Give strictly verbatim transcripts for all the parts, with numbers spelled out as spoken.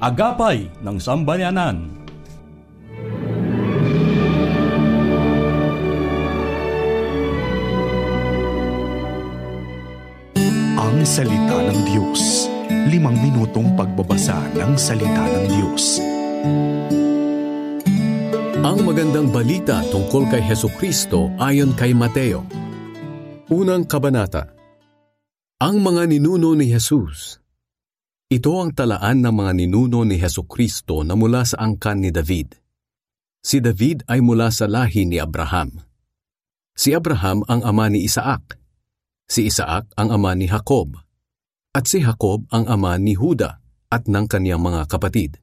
Agapay ng Sambayanan. Ang Salita ng Diyos. Limang minutong pagbabasa ng Salita ng Diyos. Ang magandang balita tungkol kay Hesukristo ayon kay Mateo. Unang kabanata. Ang mga ninuno ni Jesus. Ito ang talaan ng mga ninuno ni Hesukristo na mula sa angkan ni David. Si David ay mula sa lahi ni Abraham. Si Abraham ang ama ni Isaac. Si Isaac ang ama ni Jacob. At si Jacob ang ama ni Juda at ng kaniyang mga kapatid.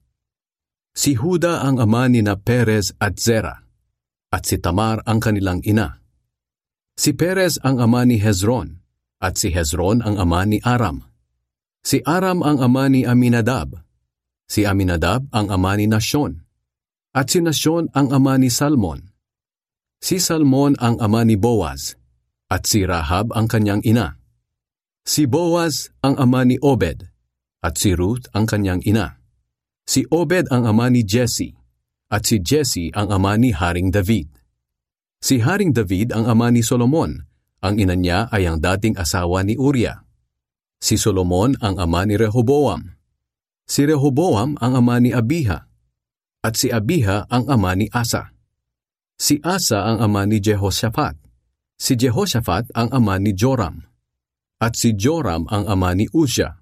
Si Juda ang ama ni na Perez at Zerah, at si Tamar ang kanilang ina. Si Perez ang ama ni Hezron, at si Hezron ang ama ni Aram. Si Aram ang ama ni Aminadab. Si Aminadab ang ama ni Nashon. At si Nashon ang ama ni Salmon. Si Salmon ang ama ni Boaz. At si Rahab ang kanyang ina. Si Boaz ang ama ni Obed. At si Ruth ang kanyang ina. Si Obed ang ama ni Jesse. At si Jesse ang ama ni Haring David. Si Haring David ang ama ni Solomon. Ang ina niya ay ang dating asawa ni Uriah. Si Solomon ang ama ni Rehoboam. Si Rehoboam ang ama ni Abiha. At si Abiha ang ama ni Asa. Si Asa ang ama ni Jehoshaphat. Si Jehoshaphat ang ama ni Joram. At si Joram ang ama ni Uzziah.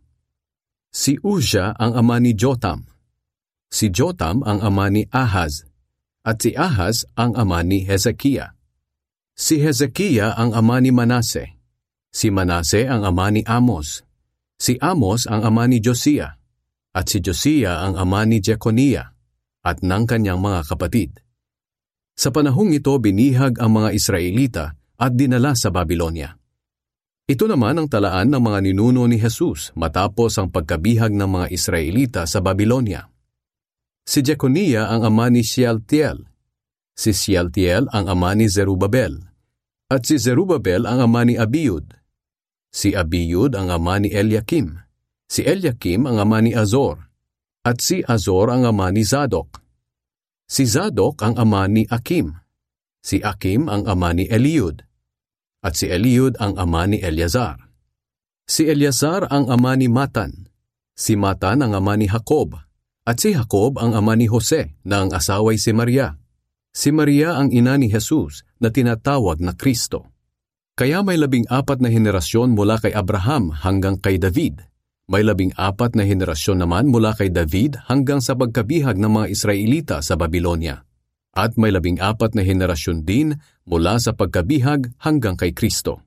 Si Uzziah ang ama ni Jotam. Si Jotam ang ama ni Ahaz. At si Ahaz ang ama ni Hezekiah. Si Hezekiah ang ama ni Manase. Si Manase ang ama ni Amos. Si Amos ang ama ni Josiah. At si Josiah ang ama ni Jeconiah at ng kanyang mga kapatid. Sa panahong ito binihag ang mga Israelita at dinala sa Babylonia. Ito naman ang talaan ng mga ninuno ni Jesus matapos ang pagkabihag ng mga Israelita sa Babylonia. Si Jeconiah ang ama ni Shealtiel. Si Shealtiel ang ama ni Zerubabel. At si Zerubabel ang ama ni Abiud. Si Abiud ang ama ni Eliakim. Si Eliakim ang ama ni Azor. At si Azor ang ama ni Zadok. Si Zadok ang ama ni Akim. Si Akim ang ama ni Eliud. At si Eliud ang ama ni Eleazar. Si Eleazar ang ama ni Matan. Si Matan ang ama ni Jacob. At si Jacob ang ama ni Jose na ang asaway si Maria. Si Maria ang ina ni Jesus na tinatawag na Kristo. Kaya may labing apat na henerasyon mula kay Abraham hanggang kay David. May labing apat na henerasyon naman mula kay David hanggang sa pagkabihag ng mga Israelita sa Babylonia. At may labing apat na henerasyon din mula sa pagkabihag hanggang kay Kristo.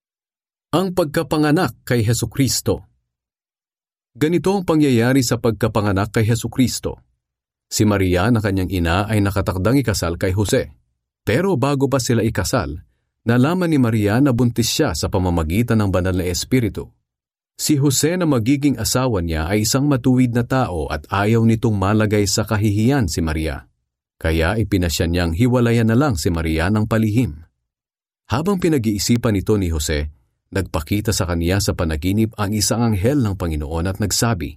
Ang pagkapanganak kay Hesukristo. Ganito ang pangyayari sa pagkapanganak kay Hesukristo. Si Maria na kanyang ina ay nakatakdang ikasal kay Jose. Pero bago pa sila ikasal, nalaman ni Maria na buntis siya sa pamamagitan ng banal na Espiritu. Si Jose na magiging asawa niya ay isang matuwid na tao at ayaw nitong malagay sa kahihiyan si Maria. Kaya ipinasya niyang hiwalayan na lang si Maria ng palihim. Habang pinag-iisipan ito ni Jose, nagpakita sa kaniya sa panaginip ang isang anghel ng Panginoon at nagsabi,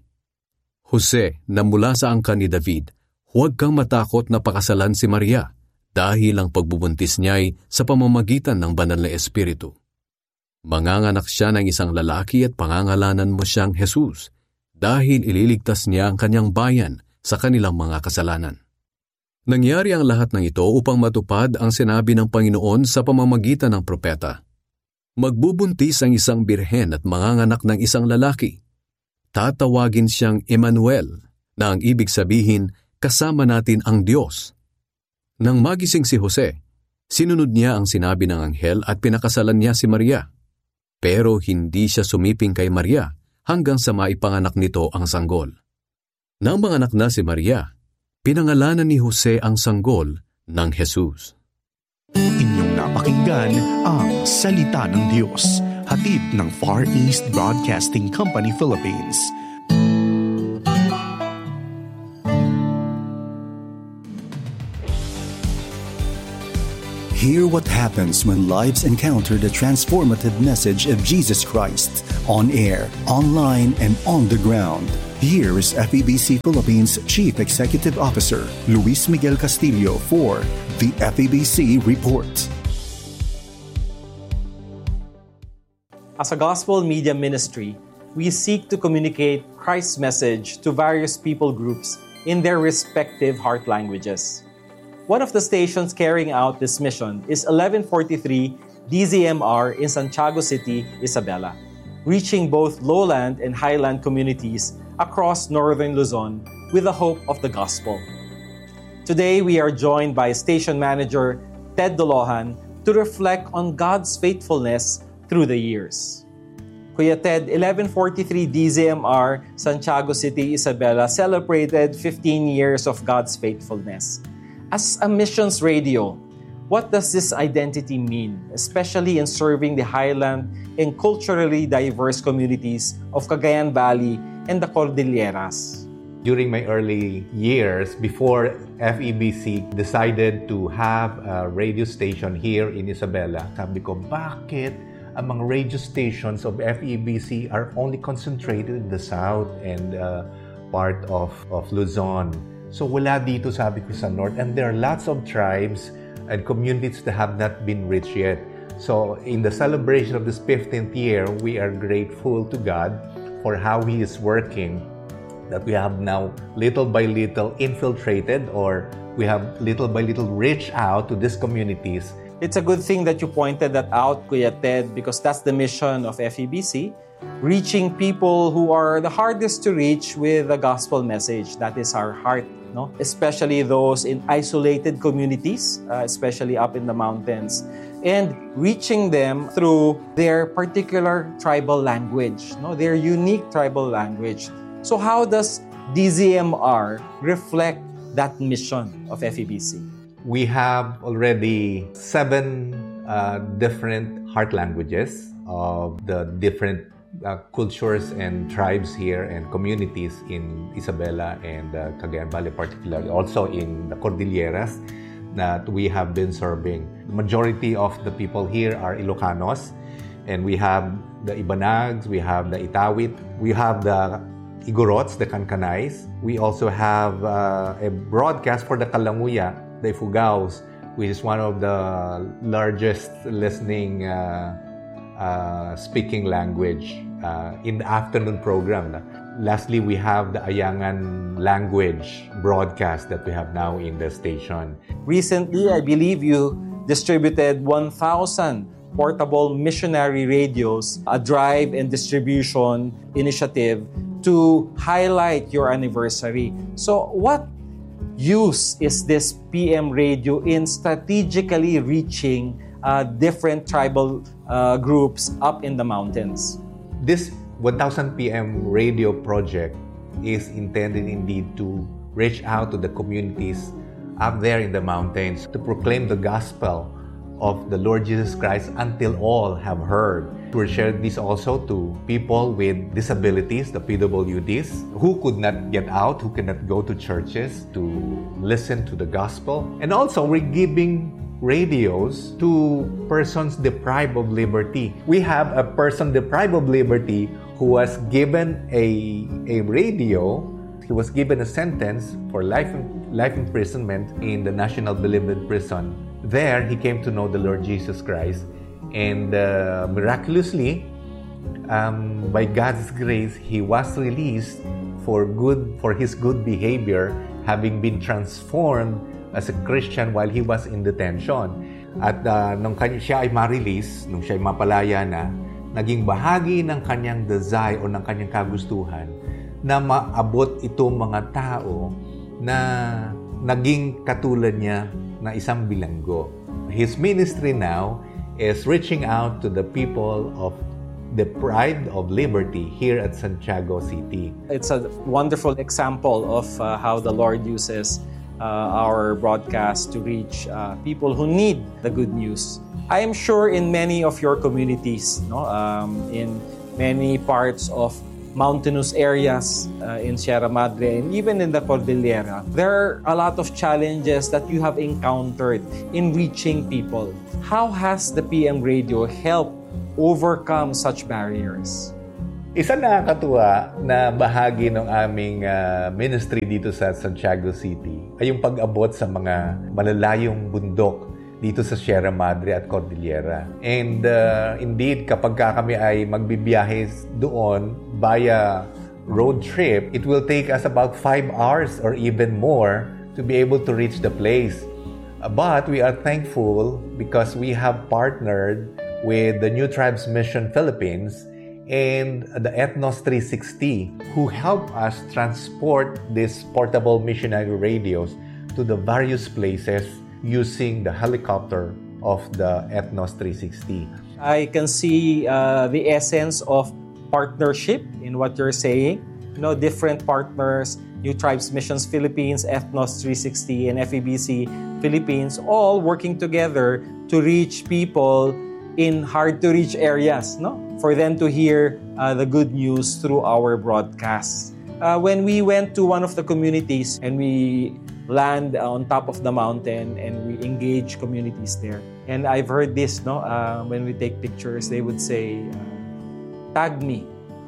Jose, na mula sa angkan ni David, huwag kang matakot na pakasalan si Maria dahil ang pagbubuntis niya ay sa pamamagitan ng banal na Espiritu. Manganganak siya ng isang lalaki at pangangalanan mo siyang Jesus dahil ililigtas niya ang kanyang bayan sa kanilang mga kasalanan. Nangyari ang lahat ng ito upang matupad ang sinabi ng Panginoon sa pamamagitan ng propeta. Magbubuntis ang isang birhen at manganganak ng isang lalaki. Tatawagin siyang Emmanuel, na ang ibig sabihin, kasama natin ang Diyos. Nang magising si Jose, sinunod niya ang sinabi ng anghel at pinakasalan niya si Maria. Pero hindi siya sumiping kay Maria hanggang sa maipanganak nito ang sanggol. Nang manganak na si Maria, pinangalanan ni Jose ang sanggol ng Jesus. Inyong napakinggan ang Salita ng Diyos, hatid ng Far East Broadcasting Company Philippines. Hear what happens when lives encounter the transformative message of Jesus Christ on air, online, and on the ground. Here is F E B C Philippines Chief Executive Officer Luis Miguel Castillo for the F E B C Report. As a gospel media ministry, we seek to communicate Christ's message to various people groups in their respective heart languages. One of the stations carrying out this mission is eleven forty-three D Z M R in Santiago City, Isabela, reaching both lowland and highland communities across northern Luzon with the hope of the gospel. Today, we are joined by station manager Ted Dolohan to reflect on God's faithfulness through the years. Kuya Ted, eleven forty-three D Z M R, Santiago City, Isabela celebrated fifteen years of God's faithfulness. As a missions radio, what does this identity mean, especially in serving the highland and culturally diverse communities of Cagayan Valley and the Cordilleras? During my early years, before F E B C decided to have a radio station here in Isabela, sabi ko, bakit ang mga radio stations of F E B C are only concentrated in the south and uh, part of, of Luzon? So wala dito, sabi ko, sa north. And there are lots of tribes and communities that have not been reached yet. So in the celebration of this fifteenth year, we are grateful to God for how He is working, that we have now little by little infiltrated, or we have little by little reached out to these communities. It's a good thing that you pointed that out, Kuya Ted, because that's the mission of F E B C, reaching people who are the hardest to reach with the gospel message. That is our heart, no? Especially those in isolated communities, uh, especially up in the mountains, and reaching them through their particular tribal language, no? Their unique tribal language. So how does D Z M R reflect that mission of F E B C? We have already seven uh, different heart languages of the different uh, cultures and tribes here and communities in Isabela and uh, Cagayan Valley, particularly also in the Cordilleras that we have been serving. The majority of the people here are Ilocanos, and we have the Ibanags, we have the Itawit, we have the Igorots, the Kankanays. We also have uh, a broadcast for the Kalanguya, the Ifugaos, which is one of the largest listening uh, uh, speaking language uh, in the afternoon program. Lastly, we have the Ayangan language broadcast that we have now in the station. Recently, I believe you distributed one thousand portable missionary radios, a drive and distribution initiative to highlight your anniversary. So what use is this P M radio in strategically reaching uh, different tribal uh, groups up in the mountains? This one thousand P M radio project is intended indeed to reach out to the communities up there in the mountains to proclaim the gospel of the Lord Jesus Christ until all have heard. We share this also to people with disabilities, the P W Ds, who could not get out, who cannot go to churches to listen to the gospel. And also, we're giving radios to persons deprived of liberty. We have a person deprived of liberty who was given a, a radio. He was given a sentence for life, life imprisonment in the National Bilibid Prison. There, he came to know the Lord Jesus Christ, and uh, miraculously, um, by God's grace, he was released for good for his good behavior, having been transformed as a Christian while he was in detention. At uh, nung siya ay ma-release, nung siya ay mapalaya na, naging bahagi ng kanyang desire o ng kanyang kagustuhan na maabot itong mga tao na naging katulad niya na isang bilanggo. His ministry now is reaching out to the people of deprived of liberty here at Santiago City. It's a wonderful example of uh, how the Lord uses uh, our broadcast to reach uh, people who need the good news. I am sure in many of your communities, no, um, in many parts of mountainous areas uh, in Sierra Madre and even in the Cordillera, there are a lot of challenges that you have encountered in reaching people. How has the P M radio helped overcome such barriers? Isa nakakatuwa na bahagi ng aming uh, ministry dito sa Santiago City ay yung pag-abot sa mga malalayong bundok dito sa Sierra Madre at Cordillera. And uh, indeed, kapag kami ay magbibiyahe doon via road trip, it will take us about five hours or even more to be able to reach the place. But we are thankful because we have partnered with the New Tribes Mission Philippines and the Ethnos three sixty, who help us transport these portable missionary radios to the various places using the helicopter of the Ethnos three sixty. I can see uh, the essence of partnership in what you're saying. You know, different partners, New Tribes Missions Philippines, Ethnos three sixty, and F E B C Philippines, all working together to reach people in hard-to-reach areas, no? For them to hear uh, the good news through our broadcasts. Uh, when we went to one of the communities and we land on top of the mountain and we engage communities there. And I've heard this, no? Uh, when we take pictures, they would say, uh, tag me.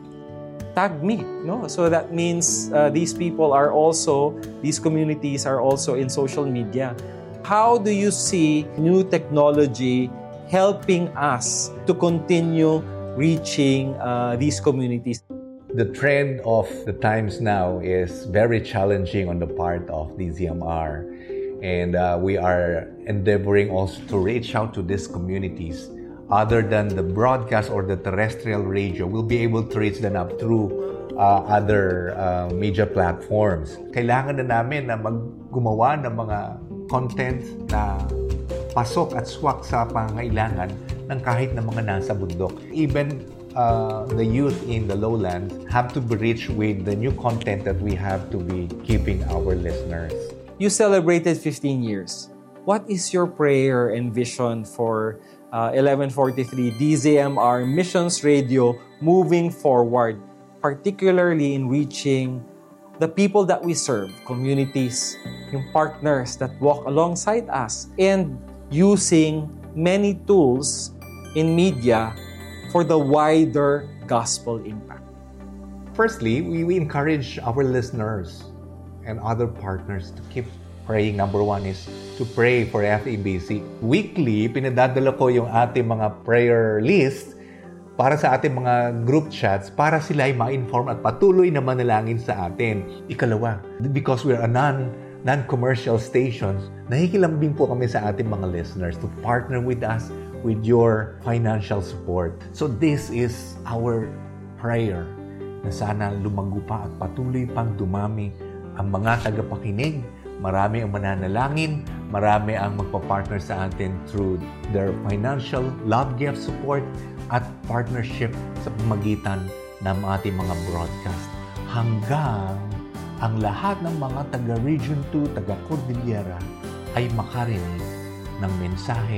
Tag me, no? So that means uh, these people are also, these communities are also in social media. How do you see new technology helping us to continue reaching uh, these communities? The trend of the times now is very challenging on the part of D Z M R. And uh, we are endeavoring also to reach out to these communities. Other than the broadcast or the terrestrial radio, we'll be able to reach them up through uh, other uh, media platforms. Kailangan na namin na maggumawa ng mga content na pasok at swak sa pangailangan ng kahit na mga nasa bundok. Even uh, the youth in the lowlands have to be reached with the new content that we have to be giving our listeners. You celebrated fifteen years. What is your prayer and vision for uh, eleven forty-three D Z M R Missions Radio moving forward, particularly in reaching the people that we serve, communities, yung partners that walk alongside us, and using many tools in media for the wider gospel impact? Firstly, we, we encourage our listeners and other partners to keep praying. Number one is to pray for F E B C. Weekly, pinadadala ko yung ating mga prayer list para sa ating mga group chats para sila ay ma-inform at patuloy na manalangin sa atin. Ikalawa, because we're a non non-commercial stations, nahikilambing po kami sa ating mga listeners to partner with us with your financial support. So this is our prayer na sana lumago pa at patuloy pang dumami ang mga tagapakinig. Marami ang mananalangin, marami ang magpa-partner sa atin through their financial love gift support at partnership sa pamagitan ng ating mga broadcast. Hanggang ang lahat ng mga taga-Region two, taga-Cordillera ay makarinig ng mensahe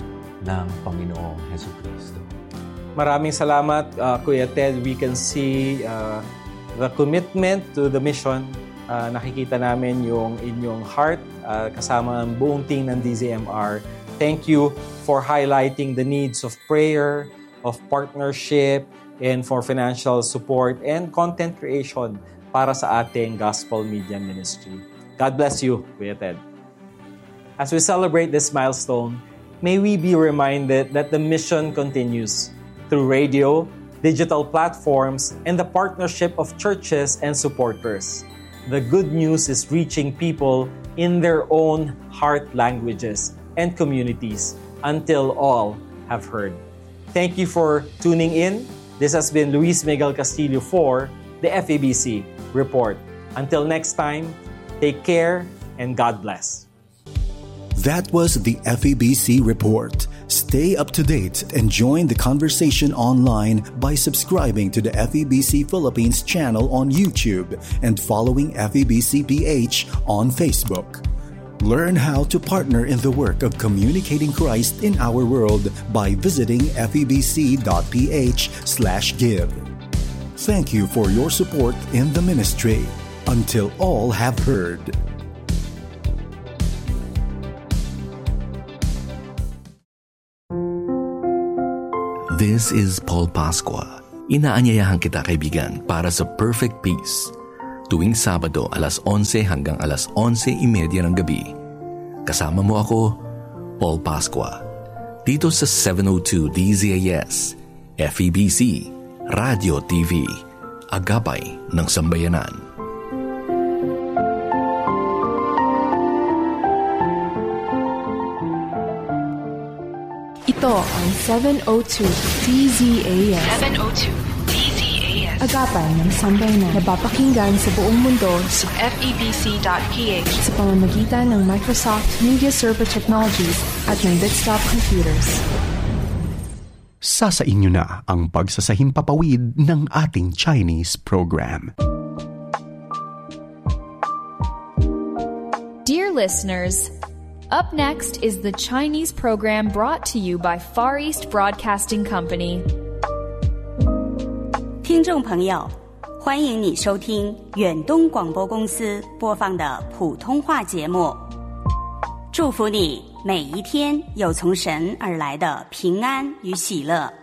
ng Panginoong Jesucristo. Maraming salamat, uh, Kuya Ted. We can see uh, the commitment to the mission. Uh, nakikita namin yung inyong heart uh, kasama ang buong team ng D Z M R. Thank you for highlighting the needs of prayer, of partnership, and for financial support and content creation para sa ating gospel media ministry. God bless you, Kuya Ted. As we celebrate this milestone, may we be reminded that the mission continues through radio, digital platforms, and the partnership of churches and supporters. The good news is reaching people in their own heart languages and communities until all have heard. Thank you for tuning in. This has been Luis Miguel Castillo for the F E B C Report. Until next time, take care and God bless. That was the F E B C Report. Stay up to date and join the conversation online by subscribing to the F E B C Philippines channel on YouTube and following F E B C P H on Facebook. Learn how to partner in the work of communicating Christ in our world by visiting febc.ph slash give. Thank you for your support in the ministry. Until all have heard. This is Paul Pasqua, Inaanyayahan kita, kaibigan, para sa Perfect Peace. Tuwing Sabado, alas onse hanggang alas onse imedya ng gabi. Kasama mo ako, Paul Pascua. Dito sa seven oh two D Z A S, F E B C, Radio T V, Agapay ng Sambayanan. Ito ang seven oh two D Z A S. seven oh two D Z A S. Agapay ng Sambayanan. Napapakinggan sa buong mundo sa F E B C dot P H sa pamamagitan ng Microsoft Media Server Technologies at ng Desktop Computers. Sasa inyo na ang pagsasahimpapawid ng ating Chinese program. Dear listeners, up next is the Chinese program brought to you by Far East Broadcasting Company. 听众朋友，欢迎你收听远东广播公司播放的普通话节目。祝福你每一天有从神而来的平安与喜乐。